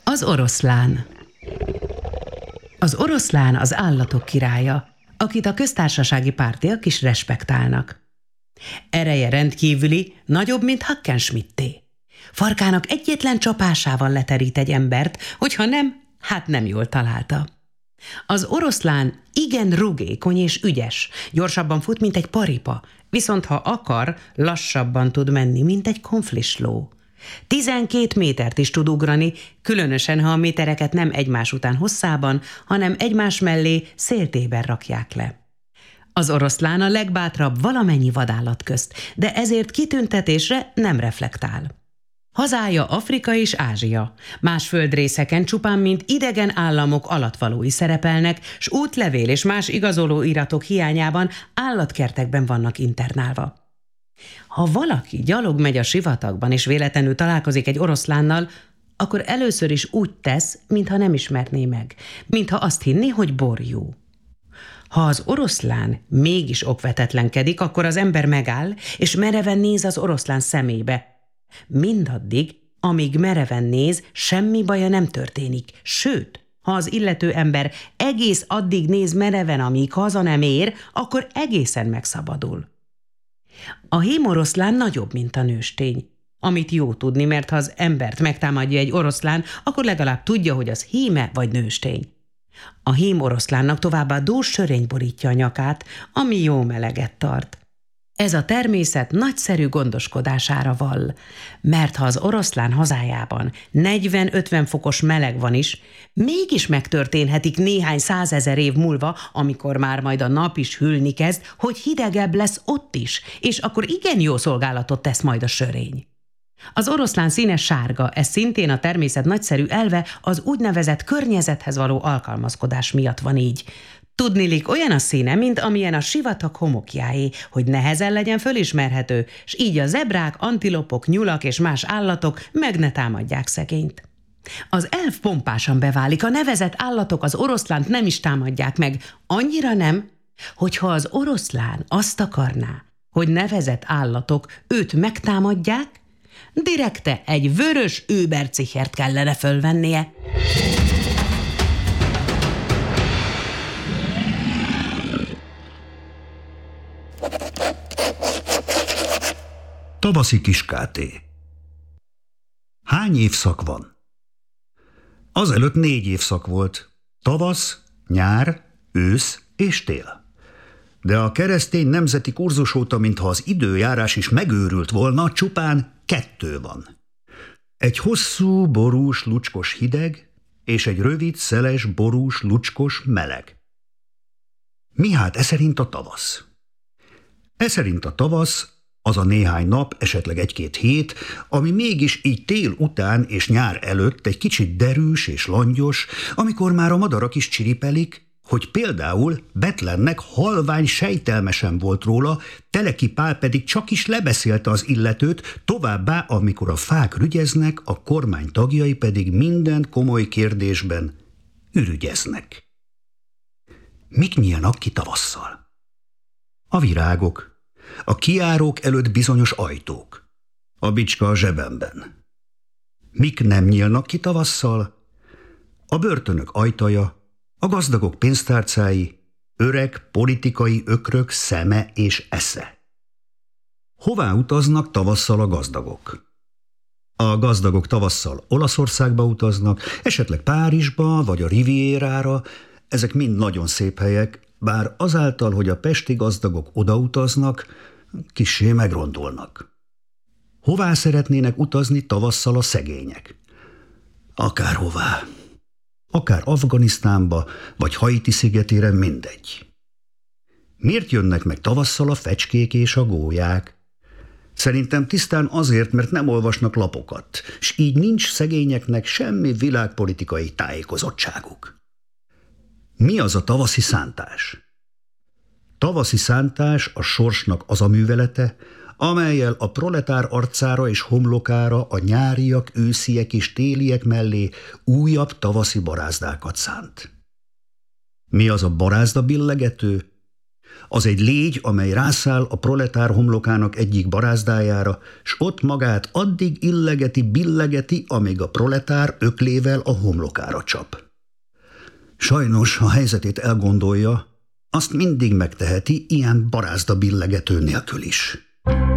Az oroszlán. Az oroszlán az állatok királya, akit a köztársasági pártiak is respektálnak. Ereje rendkívüli, nagyobb, mint Hackenschmitté. Farkának egyetlen csapásával leterít egy embert, hogyha nem, hát nem jól találta. Az oroszlán igen rugékony és ügyes, gyorsabban fut, mint egy paripa, viszont ha akar, lassabban tud menni, mint egy konflisló. 12 métert is tud ugrani, különösen, ha a métereket nem egymás után hosszában, hanem egymás mellé széltében rakják le. Az oroszlán a legbátrabb valamennyi vadállat közt, de ezért kitüntetésre nem reflektál. Hazája Afrika és Ázsia. Más földrészeken csupán mint idegen államok alattvalói szerepelnek, s útlevél és más igazoló iratok hiányában állatkertekben vannak internálva. Ha valaki gyalog megy a sivatagban és véletlenül találkozik egy oroszlánnal, akkor először is úgy tesz, mintha nem ismerné meg, mintha azt hinné, hogy borjú. Ha az oroszlán mégis okvetetlenkedik, akkor az ember megáll, és mereven néz az oroszlán szemébe. Mindaddig, amíg mereven néz, semmi baja nem történik. Sőt, ha az illető ember egész addig néz mereven, amíg haza nem ér, akkor egészen megszabadul. A hémoroszlán nagyobb, mint a nőstény. Amit jó tudni, mert ha az embert megtámadja egy oroszlán, akkor legalább tudja, hogy az híme vagy nőstény. A hémoroszlánnak továbbá dús sörény borítja a nyakát, ami jó meleget tart. Ez a természet nagyszerű gondoskodására vall, mert ha az oroszlán hazájában 40-50 fokos meleg van is, mégis megtörténhetik néhány 100 000 év múlva, amikor már majd a nap is hűlni kezd, hogy hidegebb lesz ott is, és akkor igen jó szolgálatot tesz majd a sörény. Az oroszlán színe sárga, ez szintén a természet nagyszerű elve, az úgynevezett környezethez való alkalmazkodás miatt van így. Tudniillik olyan a színe, mint amilyen a sivatag homokjáé, hogy nehezen legyen fölismerhető, s így a zebrák, antilopok, nyulak és más állatok meg ne támadják szegényt. Az elf pompásan beválik, a nevezett állatok az oroszlánt nem is támadják meg, annyira nem, hogyha az oroszlán azt akarná, hogy nevezett állatok őt megtámadják, direkte egy vörös übercichert kellene fölvennie. Tavaszi kiskáté. Hány évszak van? Azelőtt 4 évszak volt. Tavasz, nyár, ősz és tél. De a keresztény nemzeti kurzus óta, mintha az időjárás is megőrült volna, csupán 2 van. Egy hosszú, borús, lucskos hideg, és egy rövid, szeles, borús, lucskos meleg. Mi hát e szerint a tavasz? E szerint a tavasz az a néhány nap, esetleg 1-2 hét, ami mégis így tél után és nyár előtt egy kicsit derűs és langyos, amikor már a madarak is csiripelik, hogy például Betlennek halvány sejtelme sem volt róla, Teleki Pál pedig csak is lebeszélte az illetőt, továbbá, amikor a fák rügyeznek, a kormány tagjai pedig minden komoly kérdésben ürügyeznek. Mik nyílnak ki tavasszal? A virágok, a kijárók előtt bizonyos ajtók, a bicska a zsebemben. Mik nem nyílnak ki tavasszal? A börtönök ajtaja, a gazdagok pénztárcái, öreg politikai ökrök szeme és esze. Hová utaznak tavasszal a gazdagok? A gazdagok tavasszal Olaszországba utaznak, esetleg Párizsba vagy a Rivierára, ezek mind nagyon szép helyek, bár azáltal, hogy a pesti gazdagok odautaznak, kissé megrondolnak. Hová szeretnének utazni tavasszal a szegények? Akárhová. Akár Afganisztánba, vagy Haiti szigetére, mindegy. Miért jönnek meg tavasszal a fecskék és a gólyák? Szerintem tisztán azért, mert nem olvasnak lapokat, s így nincs szegényeknek semmi világpolitikai tájékozottságuk. Mi az a tavaszi szántás? Tavaszi szántás a sorsnak az a művelete, amellyel a proletár arcára és homlokára a nyáriak, ősziek és téliek mellé újabb tavaszi barázdákat szánt. Mi az a barázda billegető? Az egy légy, amely rászáll a proletár homlokának egyik barázdájára, s ott magát addig billegeti, amíg a proletár öklével a homlokára csap. Sajnos, ha helyzetét elgondolja, azt mindig megteheti ilyen barázda billegető nélkül is.